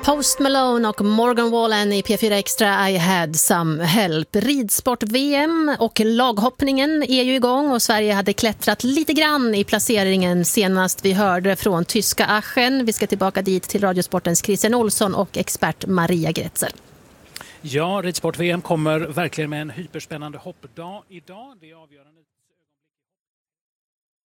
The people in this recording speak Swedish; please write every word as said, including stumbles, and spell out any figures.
Post Malone och Morgan Wallen i P fyra Extra, I had some help. Ridsport-V M och laghoppningen är ju igång och Sverige hade klättrat lite grann i placeringen senast vi hörde från tyska Aachen. Vi ska tillbaka dit till Radiosportens Christian Olsson och expert Maria Gretzer. Ja, Ridsport-V M kommer verkligen med en hyperspännande hoppdag idag. Det är avgörande.